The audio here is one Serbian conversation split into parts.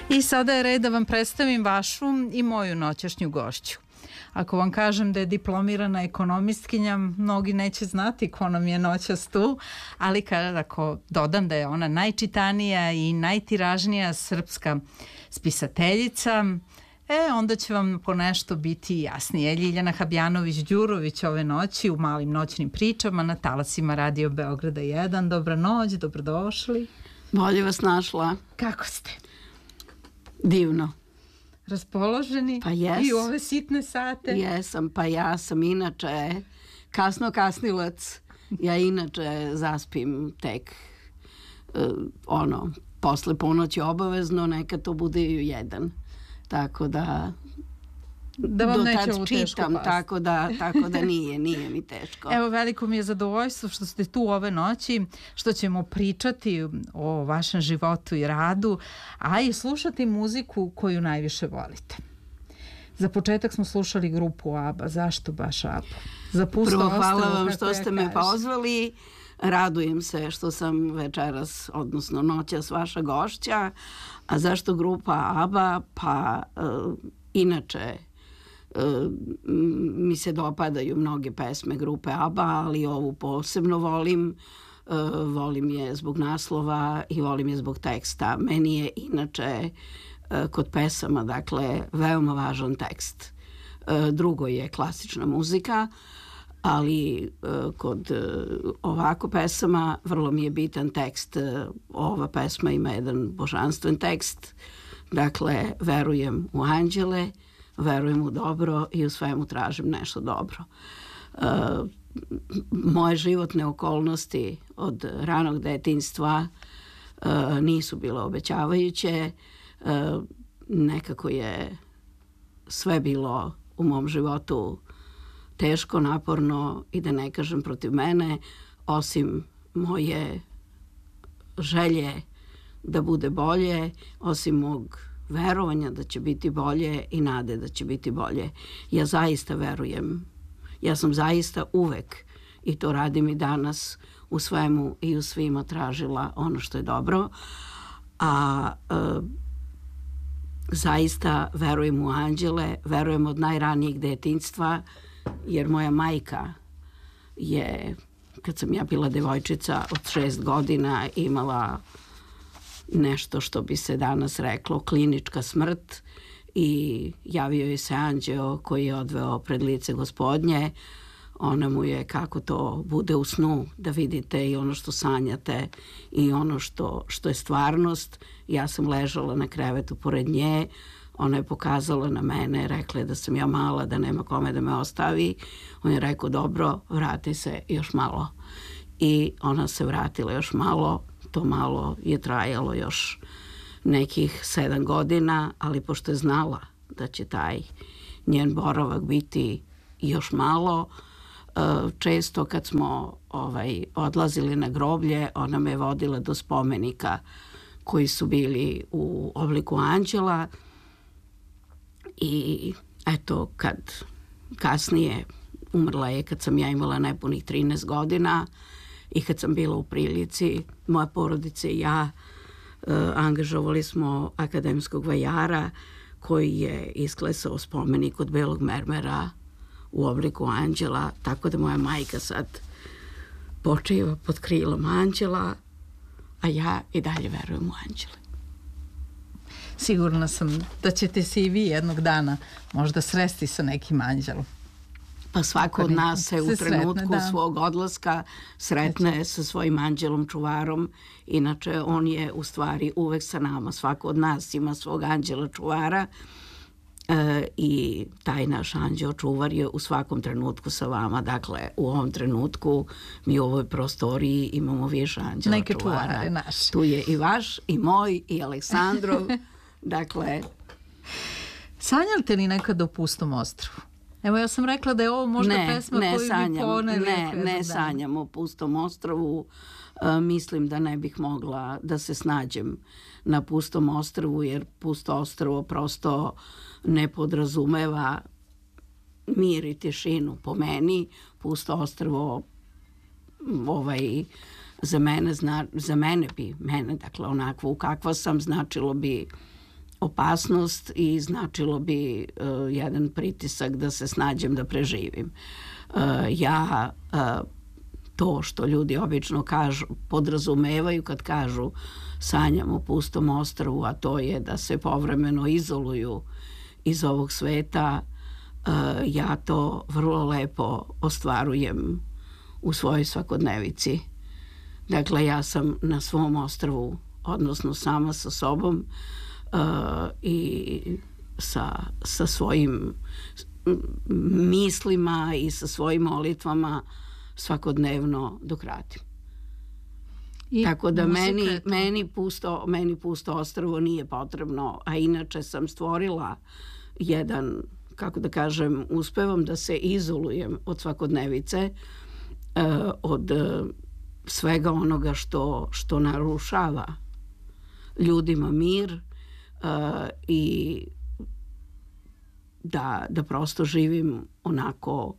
I sada je red da vam predstavim vašu i moju noćašnju gošću. Ako vam kažem da je diplomirana ekonomistkinja, mnogi neće znati ko nam je noćas tu, ali ako dodam da je ona najčitanija i najtiražnija srpska spisateljica, onda će vam po nešto biti jasnije. Ljiljana Habjanović-Đurović ove noći u Malim noćnim pričama na talasima Radio Beograda 1. Dobra noć, dobrodošli. Bolje vas našla. Kako ste? Divno. Raspoloženi? Pa jes. I u ove sitne sate? Jesam, pa ja sam inače kasnilac. Ja inače zaspim tek posle ponoći obavezno, nekad to bude i 1. Tako da vam do neće tad čitam, tako da nije mi teško. Evo, veliko mi je zadovoljstvo što ste tu ove noći, što ćemo pričati o vašem životu i radu, a i slušati muziku koju najviše volite. Za početak smo slušali grupu ABBA. Zašto baš ABBA? Prvo, hvala vam što ste me pozvali. Radujem se što sam večeras, odnosno noćas vaša gošća. A zašto grupa ABBA? Pa inače mi se dopadaju mnoge pesme grupe ABBA, ali ovu posebno volim. Volim je zbog naslova i volim je zbog teksta. Meni je inače kod pesama, dakle, veoma važan tekst. Drugo je klasična muzika, ali kod ovako pesama vrlo mi je bitan tekst. Ova pesma ima jedan božanstven tekst. Dakle, verujem u anđele, verujem u dobro i u svemu tražim nešto dobro. Moje životne okolnosti od ranog detinjstva nisu bile obećavajuće. Nekako je sve bilo u mom životu teško, naporno i da ne kažem protiv mene, osim moje želje da bude bolje, osim mog verovanja da će biti bolje i nade da će biti bolje. Ja zaista verujem. Ja sam zaista uvek, i to radim i danas, u svemu i u svima tražila ono što je dobro, a zaista verujem u anđele, verujem od najranijeg detinjstva, jer moja majka je, kad sam ja bila devojčica od 6 godina, imala nešto što bi se danas reklo klinička smrt i javio je se anđeo koji je odveo pred lice Gospodnje. Ona mu je, kako to bude u snu, da vidite i ono što sanjate i ono što je stvarnost. Ja sam ležala na krevetu pored nje, ona je pokazala na mene, rekla je da sam ja mala, da nema kome da me ostavi. On je rekao, dobro, vrati se još malo. I ona se vratila još malo, to malo je trajalo još nekih 7 godina, ali pošto je znala da će taj njen boravak biti još malo, često kad smo odlazili na groblje, ona me je vodila do spomenika koji su bili u obliku anđela i eto, kad kasnije umrla je kad sam ja imala nepunih 13 godina i kad sam bila u prilici, moja porodica i ja angažovali smo akademskog vajara koji je isklesao spomenik od belog mermera u obliku anđela, tako da moja majka sad počiva pod krilom anđela, a ja i dalje verujem u anđele. Sigurna sam da ćete se i vi jednog dana možda sresti sa nekim anđelom. Pa svako od nas se u trenutku svog odlaska sretne sa svojim anđelom čuvarom. Inače, on je u stvari uvek sa nama. Svako od nas ima svog anđela čuvara i taj naš anđeo čuvar je u svakom trenutku sa vama. Dakle, u ovom trenutku mi u ovoj prostoriji imamo više anđela neke čuvara. Čuvare naše. Tu je i vaš, i moj, i Aleksandrov. Dakle, sanjate li nekada o Pustom ostrvu? Evo, ja sam rekla da je ovo možda pesma koju bi poneli. Ne sanjam o Pustom ostrvu. Mislim da ne bih mogla da se snađem na Pustom ostrvu, jer Pusto ostrvo prosto ne podrazumeva mir i tišinu po meni. Pusto ostrvo za mene, dakle onakvu kakva sam, značilo bi opasnost i značilo bi jedan pritisak da se snađem da preživim. Ja to što ljudi obično kažu, podrazumevaju kad kažu sanjam o pustom ostrvu, a to je da se povremeno izoluju iz ovog sveta, ja to vrlo lepo ostvarujem u svojoj svakodnevici. Dakle, ja sam na svom ostrvu, odnosno sama sa sobom i sa svojim mislima i sa svojim molitvama svakodnevno dok radim. Tako da meni pusto ostrvo nije potrebno, a inače sam stvorila jedan, kako da kažem, uspevam da se izolujem od svakodnevice, od svega onoga što narušava ljudima mir i da prosto živim onako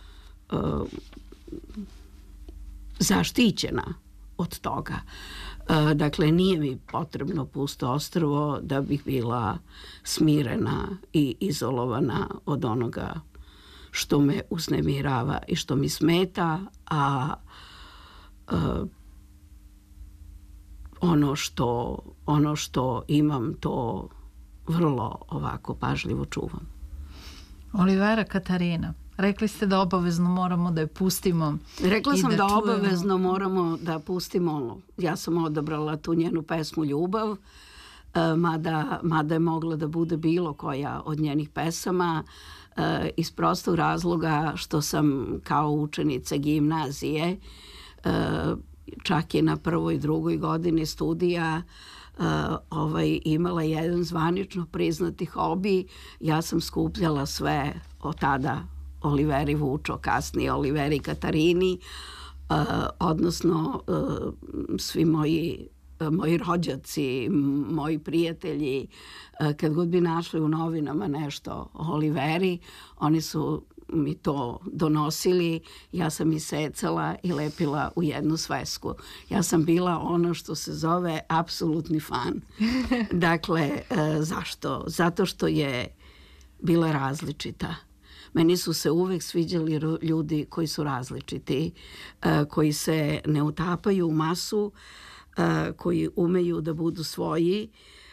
zaštićena od toga. Dakle, nije mi potrebno pusto ostrvo da bih bila smirena i izolovana od onoga što me uznemirava i što mi smeta, a ono što imam to vrlo ovako pažljivo čuvam. Olivera Katarina, rekli ste da obavezno moramo da je pustimo. Rekla sam da obavezno moramo da pustimo. Ja sam odabrala tu njenu pesmu Ljubav, mada je mogla da bude bilo koja od njenih pesama, iz prostog razloga što sam kao učenica gimnazije, čak i na prvoj i drugoj godini studija, imala jedan zvanično priznati hobi. Ja sam skupljala sve od tada Oliveri Vučo, kasnije Oliveri Katarini, odnosno svi moji rođaci, moji prijatelji, kad god bi našli u novinama nešto o Oliveri, oni su mi to donosili, ja sam isecala i lepila u jednu svesku. Ja sam bila ono što se zove apsolutni fan. Dakle, zašto? Zato što je bila različita. Meni su se uvek sviđali ljudi koji su različiti, koji se ne utapaju u masu, koji umeju da budu svoji,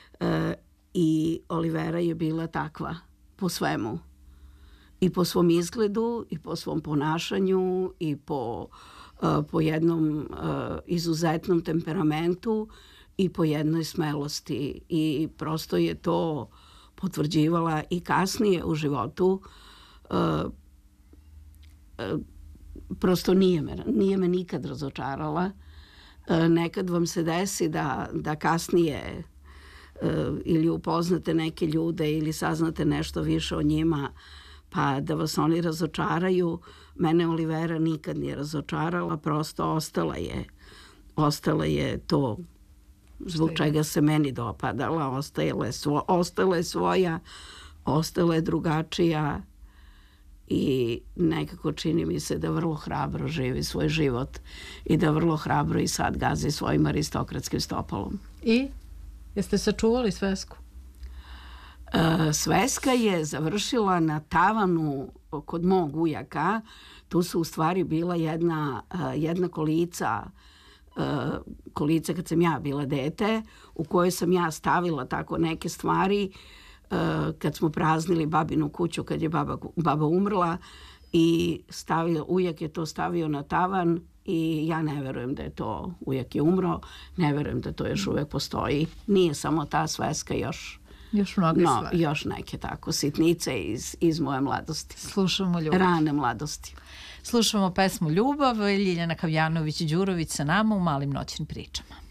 i Olivera je bila takva po svemu. I po svom izgledu, i po svom ponašanju, i po jednom izuzetnom temperamentu, i po jednoj smelosti. I prosto je to potvrđivala i kasnije u životu. Prosto nije me nikad razočarala. Nekad vam se desi da kasnije ili upoznate neke ljude ili saznate nešto više o njima, pa da vas oni razočaraju. Mene Olivera nikad nije razočarala, prosto ostala je to zbog čega se meni dopadala, ostala je svoja, ostala je drugačija i nekako čini mi se da vrlo hrabro živi svoj život i da vrlo hrabro i sad gazi svojim aristokratskim stopalom. I? Jeste sačuvali svesku? Sveska je završila na tavanu kod mog ujaka. Tu su u stvari bila jedna kolica kad sam ja bila dete, u kojoj sam ja stavila tako neke stvari kad smo praznili babinu kuću kad je baba umrla, i ujak je to stavio na tavan i ja ne verujem da je to, ujak je umro, ne verujem da to još uvek postoji. Nije samo ta sveska, još mnoge stvari. Još neke tako sitnice iz moje mladosti. Slušamo ljubav. Rane mladosti. Slušamo pesmu Ljubav, Ljiljana Kavjanović-Đurović sa nama u Malim noćnim pričama.